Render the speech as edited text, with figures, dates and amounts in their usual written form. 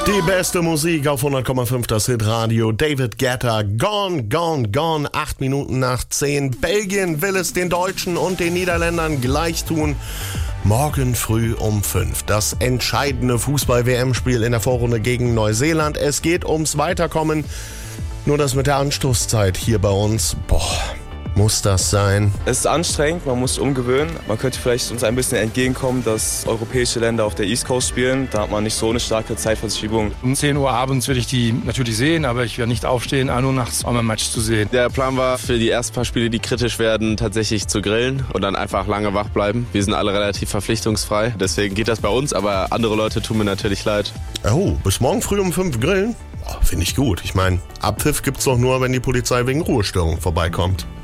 Die beste Musik auf 100,5, das Hitradio. David Guetta, Gone, Gone, Gone. 8 Minuten nach 10. Belgien will es den Deutschen und den Niederländern gleich tun. Morgen früh um 5. Das entscheidende Fußball-WM-Spiel in der Vorrunde gegen Neuseeland. Es geht ums Weiterkommen. Nur das mit der Anstoßzeit hier bei uns. Muss das sein? Es ist anstrengend, man muss sich umgewöhnen. Man könnte vielleicht uns ein bisschen entgegenkommen, dass europäische Länder auf der East Coast spielen. Da hat man nicht so eine starke Zeitverschiebung. Um 10 Uhr abends werde ich die natürlich sehen, aber ich werde nicht aufstehen, nur nachts auch mal ein Match zu sehen. Der Plan war, für die ersten paar Spiele, die kritisch werden, tatsächlich zu grillen und dann einfach lange wach bleiben. Wir sind alle relativ verpflichtungsfrei, deswegen geht das bei uns, aber andere Leute tun mir natürlich leid. Oh, bis morgen früh um 5 grillen? Finde ich gut. Ich meine, Abpfiff gibt's doch nur, wenn die Polizei wegen Ruhestörung vorbeikommt.